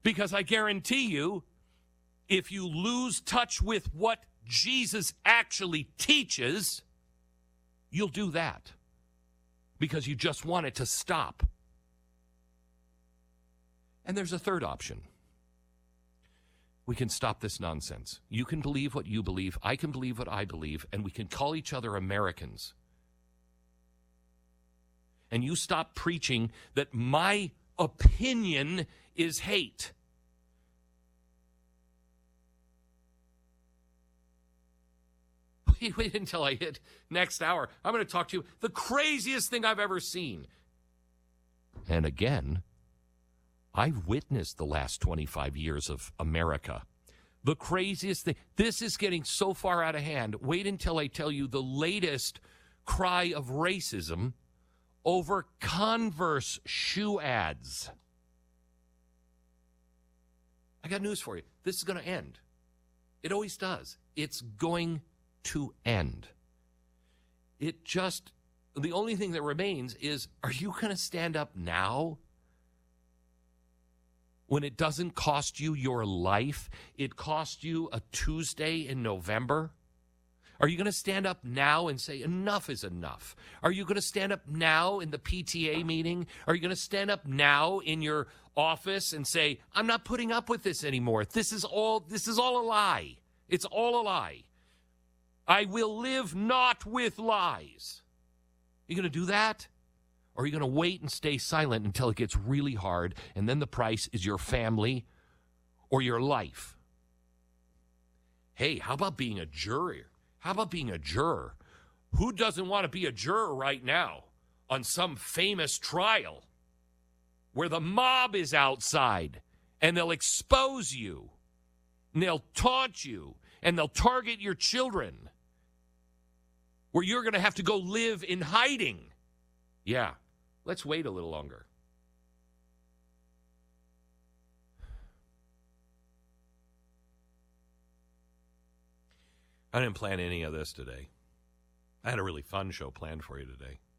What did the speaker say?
Because I guarantee you, if you lose touch with what Jesus actually teaches, you'll do that because you just want it to stop. And there's a third option. We can stop this nonsense. You can believe what you believe. I can believe what I believe. And we can call each other Americans. And you stop preaching that my opinion is hate. Wait until I hit next hour. I'm going to talk to you the craziest thing I've ever seen. And again, I've witnessed the last 25 years of America. The craziest thing. This is getting so far out of hand. Wait until I tell you the latest cry of racism over Converse shoe ads. I got news for you. This is going to end. It always does. It's going to end. The only thing that remains is, are you going to stand up now? When it doesn't cost you your life, it cost you a Tuesday in November? Are you going to stand up now and say enough is enough? Are you going to stand up now in the PTA meeting? Are you going to stand up now in your office and say, I'm not putting up with this anymore. This is all a lie. It's all a lie. I will live not with lies. You going to do that? Or are you going to wait and stay silent until it gets really hard, and then the price is your family or your life? Hey, how about being a juror? How about being a juror? Who doesn't want to be a juror right now on some famous trial where the mob is outside and they'll expose you and they'll taunt you and they'll target your children, where you're going to have to go live in hiding? Yeah. Let's wait a little longer. I didn't plan any of this today. I had a really fun show planned for you today.